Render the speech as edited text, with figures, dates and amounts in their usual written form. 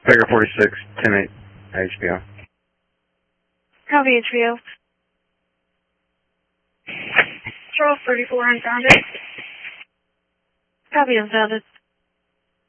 Figure 46, 10-8, HBO. Copy HBO. Charles 34 unfounded. Copy unfounded.